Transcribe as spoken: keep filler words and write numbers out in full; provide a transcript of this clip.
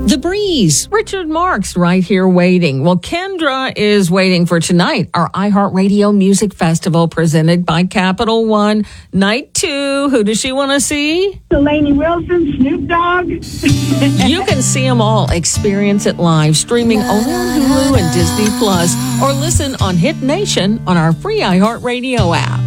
The Breeze. Richard Marks right here waiting. Well, Kendra is waiting for tonight, our iHeartRadio Music Festival presented by Capital One. Night two. Who does she want to see? Delaney Wilson, Snoop Dogg. You can see them all. Experience it live, streaming only on Hulu and Disney Plus, or listen on Hit Nation on our free iHeartRadio app.